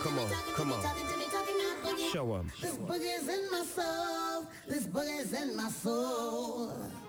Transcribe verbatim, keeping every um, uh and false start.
Come on, come on. Show 'em. This boogie's in my soul. This boogie's in my soul.